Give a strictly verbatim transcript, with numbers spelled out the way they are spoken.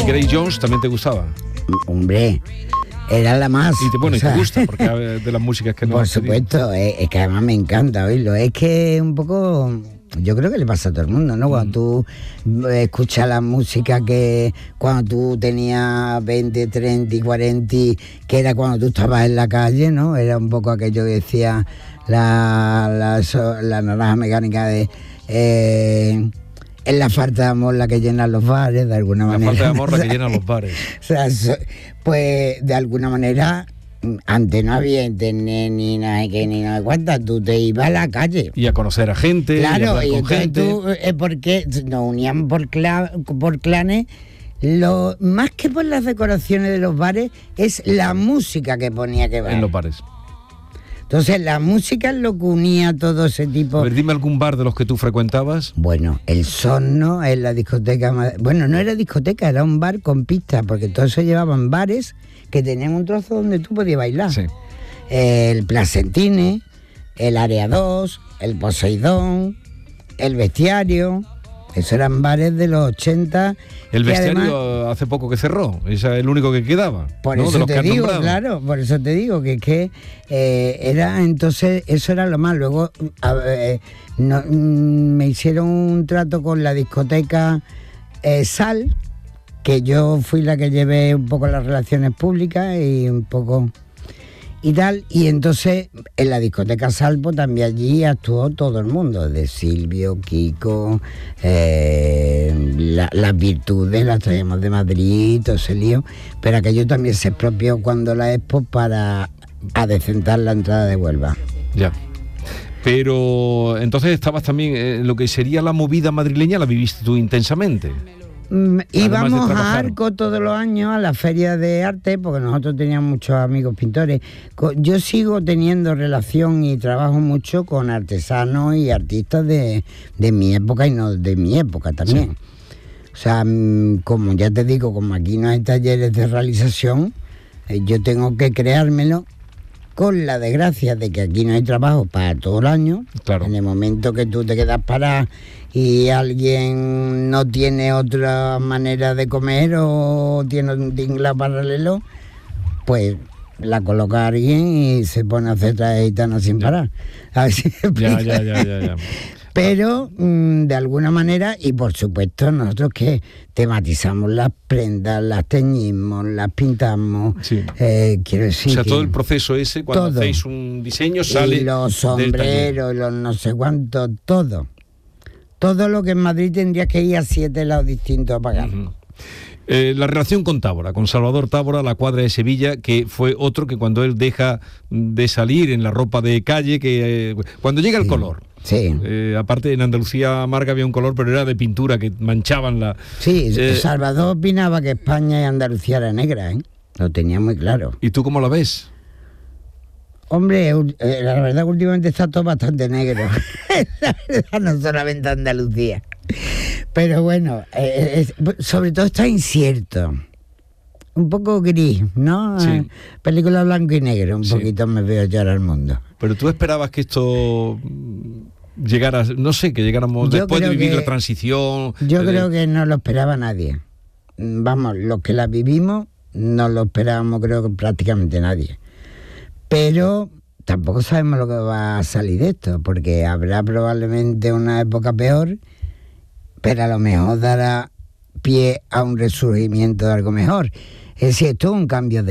Grace Jones también te gustaba. Hombre, era la más. Y te, bueno, o sea, y te gusta, porque de las músicas que nos por supuesto, es, es que además me encanta oírlo. Es que un poco, yo creo que le pasa a todo el mundo, ¿no? Cuando mm. tú escuchas la música que cuando tú tenías veinte, treinta y cuarenta, que era cuando tú estabas en la calle, ¿no? Era un poco aquello que decía la, la, so, la naranja mecánica de... Eh, es la falta de amor la que llena los bares, de alguna la manera. La falta de amor la que llena los bares. O sea, pues de alguna manera, antes no había internet ni nada de que ni nada de cuántas, tú te ibas a la calle. Y a conocer a gente, claro, y a hablar y con gente. Tú, eh, porque nos unían por, cla por clanes, lo, más que por las decoraciones de los bares, es la música que ponía que bar. En los bares. Entonces, la música es lo que unía todo ese tipo. A ver, dime algún bar de los que tú frecuentabas. Bueno, el Sorno es la discoteca. Bueno, no era discoteca, era un bar con pista, porque todos se llevaban bares que tenían un trozo donde tú podías bailar. Sí. El Placentine, el Área dos, el Poseidón, el Bestiario. Esos eran bares de los ochenta. El Bestiario además, hace poco que cerró, ese es el único que quedaba. Por ¿no? eso de los te que digo, nombrado. claro, por eso te digo que, que eh, era entonces, eso era lo más. Luego a, eh, no, me hicieron un trato con la discoteca eh, Sal, que yo fui la que llevé un poco las relaciones públicas y un poco... y tal, y entonces en la discoteca Salpo también allí actuó todo el mundo, de Silvio, Kiko, eh, la, las virtudes las traíamos de Madrid, todo ese lío, pero aquello también se expropió cuando la Expo para adecentar la entrada de Huelva. Ya. Pero entonces estabas también, eh, lo que sería la movida madrileña la viviste tú intensamente. Mm, íbamos a Arco todos los años a la feria de arte porque nosotros teníamos muchos amigos pintores. Yo sigo teniendo relación y trabajo mucho con artesanos y artistas de, de mi época y no de mi época también. Sí. O sea, como ya te digo, como aquí no hay talleres de realización, yo tengo que creármelo con la desgracia de que aquí no hay trabajo para todo el año. Claro. En el momento que tú te quedas parado y alguien no tiene otra manera de comer o tiene un tingla paralelo, pues la coloca alguien y se pone a hacer gitanas sin parar. Así ya, ya, ya, ya, ya. Pero mmm, de alguna manera, y por supuesto nosotros que tematizamos las prendas, las teñimos, las pintamos, sí. eh, quiero decir, o sea, que todo el proceso ese, cuando todo. hacéis un diseño sale y los sombreros, los no sé cuántos, todo. Todo lo que en Madrid tendría que ir a siete lados distintos a pagar. Uh-huh. Eh, la relación con Tábora, con Salvador Tábora, la cuadra de Sevilla, que fue otro que cuando él deja de salir en la ropa de calle, que eh, cuando llega el sí. color. Sí. Eh, aparte en Andalucía Marca había un color, pero era de pintura que manchaban la... Sí, eh, Salvador opinaba que España y Andalucía era negra, ¿eh? Lo tenía muy claro. ¿Y tú cómo lo ves? Hombre, eh, la verdad que últimamente está todo bastante negro. La verdad, no solamente Andalucía. Pero bueno, eh, eh, sobre todo está incierto. Un poco gris, ¿no? Sí. Eh, película blanco y negro, un sí. poquito me veo llorar al mundo. Pero tú esperabas que esto llegara, no sé, que llegáramos yo después de vivir que, la transición. Yo eh, creo que no lo esperaba nadie. Vamos, los que la vivimos no lo esperábamos, creo que prácticamente nadie. Pero tampoco sabemos lo que va a salir de esto, porque habrá probablemente una época peor, pero a lo mejor dará pie a un resurgimiento de algo mejor. Es decir, esto es un cambio de